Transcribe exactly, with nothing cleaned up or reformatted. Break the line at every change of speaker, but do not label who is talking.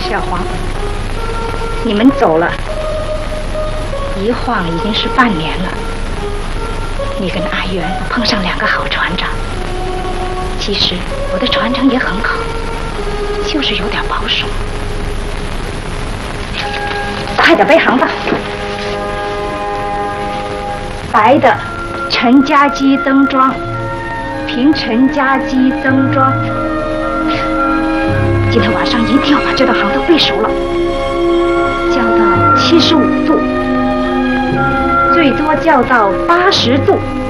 小黄，你们走了，一晃已经是半年了。你跟阿元碰上两个好船长，其实我的船长也很好，就是有点保守。快点背航吧。白的陈家基登庄，凭陈家基登庄。今天晚上一定要把这道航都背熟了。叫到七十五度，最多叫到八十度。